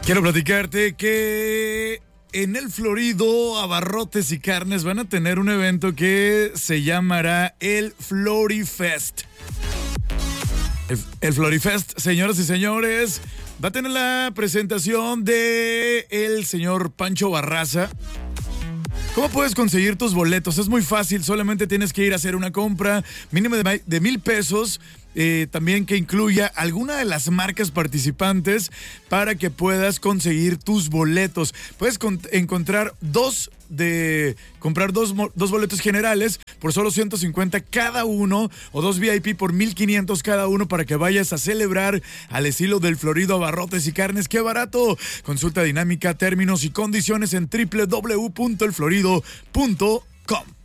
Quiero platicarte que en el Florido Abarrotes y Carnes van a tener un evento que se llamará el Florifest. El Florifest, señoras y señores, va a tener la presentación de el señor Pancho Barraza. ¿Cómo puedes conseguir tus boletos? Es muy fácil, solamente tienes que ir a hacer una compra mínima de $1,000, también que incluya alguna de las marcas participantes para que puedas conseguir tus boletos. Puedes comprar dos boletos generales por solo $150 cada uno, o dos VIP por $1,500 cada uno, para que vayas a celebrar al estilo del Florido Abarrotes y Carnes. ¡Qué barato! Consulta dinámica, términos y condiciones en www.elflorido.com.